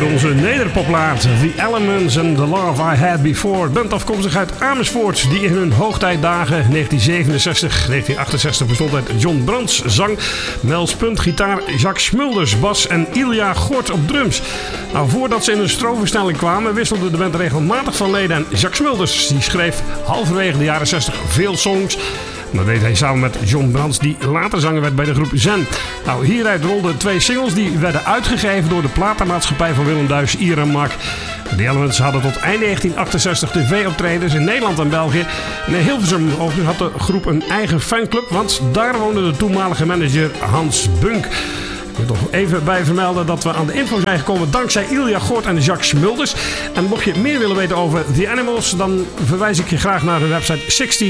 hoorde onze nederpoplaat The Elements and the Love I Had Before. Band afkomstig uit Amersfoort, die in hun hoogtijdagen 1967-1968 bestond uit John Brands zang, Mel Spunt gitaar, Jacques Smulders bas en Ilja Gort op drums. Nou, voordat ze in een stroomversnelling kwamen, wisselde de band regelmatig van leden. En Jacques Smulders die schreef halverwege de jaren 60 veel songs. Dat deed hij samen met John Brands, die later zanger werd bij de groep Zen. Nou, hieruit rolden 2 singles die werden uitgegeven door de platenmaatschappij van Willem Duis, Iramak. De Elements hadden tot eind 1968 tv-optredens in Nederland en België. En in Hilversum overigens had de groep een eigen fanclub, want daar woonde de toenmalige manager Hans Bunk. Ik moet nog even bij vermelden dat we aan de info zijn gekomen dankzij Ilja Gort en Jacques Smulders. En mocht je meer willen weten over The Animals, dan verwijs ik je graag naar de website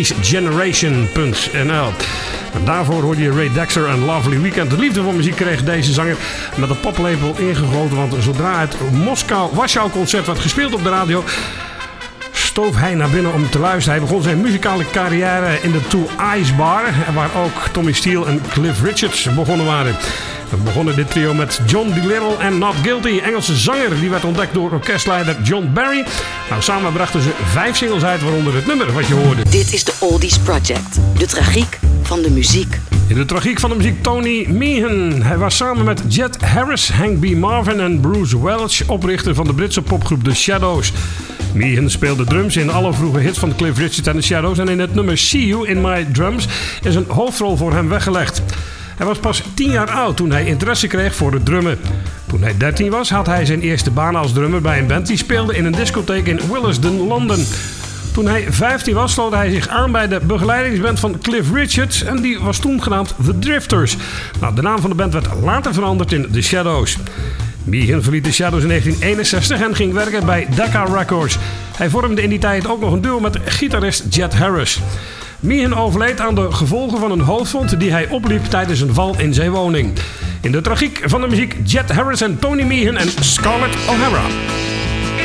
60sgeneration.nl. En daarvoor hoorde je Ray Dexter en Lovely Weekend. De liefde voor muziek kreeg deze zanger met een poplepel ingegoten, want zodra het Moskou-Warschau-concert werd gespeeld op de radio, stoof hij naar binnen om te luisteren. Hij begon zijn muzikale carrière in de Two Eyes Bar, waar ook Tommy Steele en Cliff Richards begonnen waren. We begonnen dit trio met John Doolittle en Not Guilty, Engelse zanger. Die werd ontdekt door orkestleider John Barry. Nou, samen brachten ze 5 singles uit, waaronder het nummer wat je hoorde. Dit is de Oldies Project, de tragiek van de muziek. In de tragiek van de muziek Tony Meehan. Hij was samen met Jet Harris, Hank B. Marvin en Bruce Welch oprichter van de Britse popgroep The Shadows. Meehan speelde drums in alle vroege hits van Cliff Richard en The Shadows. En in het nummer See You in My Drums is een hoofdrol voor hem weggelegd. Hij was pas 10 jaar oud toen hij interesse kreeg voor het drummen. Toen hij 13 was had hij zijn eerste baan als drummer bij een band die speelde in een discotheek in Willesden, Londen. Toen hij 15 was sloot hij zich aan bij de begeleidingsband van Cliff Richard en die was toen genaamd The Drifters. Nou, de naam van de band werd later veranderd in The Shadows. Meehan verliet The Shadows in 1961 en ging werken bij Decca Records. Hij vormde in die tijd ook nog een duo met gitarist Jet Harris. Meehan overleed aan de gevolgen van een hoofdwond die hij opliep tijdens een val in zijn woning. In de tragiek van de muziek Jet Harris en Tony Meehan en Scarlett O'Hara.